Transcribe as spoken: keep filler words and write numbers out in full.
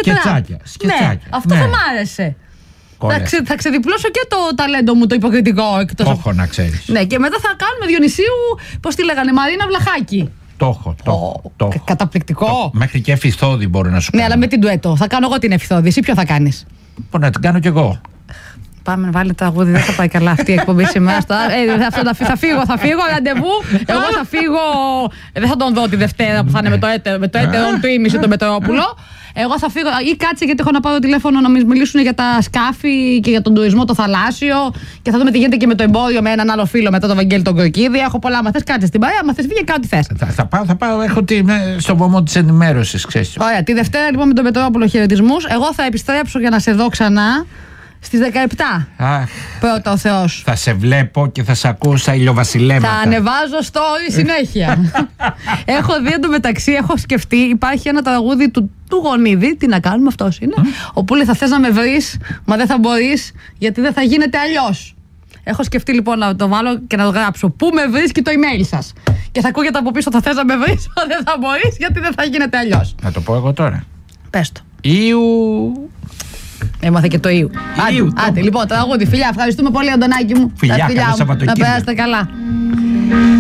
σκετσάκια. σκετσάκια. Ναι, αυτό ναι. θα μ' άρεσε. Θα, ξε, θα ξεδιπλώσω και το ταλέντο μου το υποκριτικό εκτός. Το έχω να ξέρεις. Ναι, και μετά θα κάνουμε Διονυσίου, πώς τη λέγανε, Μαρίνα Βλαχάκη. Το έχω. Το, oh, το, καταπληκτικό. Το, μέχρι και εφηθόδη μπορώ να σου κάνω. Ναι, αλλά με την ντουέτο. Θα κάνω εγώ την εφηθόδη. Εσύ ποιο θα κάνεις? Μπορεί να την κάνω κι εγώ. Πάμε να βάλει τραγούδι, δεν θα πάει καλά αυτή η εκπομπή σήμερα. Ε, θα, θα φύγω, θα φύγω, ραντεβού. Εγώ θα φύγω. Δεν θα τον δω τη Δευτέρα που θα είναι με το έτερο, με το έτερον του ήμιση το Μετρόπουλο. Εγώ θα φύγω ή κάτσε γιατί έχω να πάρω τηλέφωνο να μας μιλήσουν για τα σκάφη και για τον τουρισμό το θαλάσσιο και θα δούμε τι γίνεται και με το εμπόριο με έναν άλλο φίλο μετά τον Βαγγέλη τον Κορκίδη. Έχω πολλά. Μα θες κάτσε στην παρέα, μα θες φύγε κάνω τι θες. Θα, θα πάω, θα πάω. Έχω τη, στο βωμό της ενημέρωσης, ξέρεις. Ωραία, τη Δευτέρα λοιπόν με τον Μετρόπουλο χαιρετισμούς. Εγώ θα επιστρέψω για να σε δω ξανά στις δεκαεπτά. Αχ, πρώτα ο Θεός. Θα σε βλέπω και θα σε ακούω σαν ηλιοβασιλέματα. Θα ανεβάζω story συνέχεια. Έχω δει εντωμεταξύ, έχω σκεφτεί, υπάρχει ένα τραγούδι του, του Γονίδη, τι να κάνουμε, αυτός είναι. Mm. Όπου λέει θα θες να με βρεις, μα δεν θα μπορείς, γιατί δεν θα γίνεται αλλιώς. Έχω σκεφτεί λοιπόν να το βάλω και να το γράψω. Πού με βρίσκει το email σας. Και θα ακούγεται από πίσω, θα θες να με βρεις, μα δεν θα μπορείς, γιατί δεν θα γίνεται αλλιώς. Να το πω εγώ τώρα. Πες το. Ιου. Έμαθε και το Ιου. Ιου. Άντε, άντε, λοιπόν, τραγούδι. Φιλιά, ευχαριστούμε πολύ, Αντωνάκη μου. Φιλιά, καλό Να Σαββατοκύριακο. περάσετε καλά.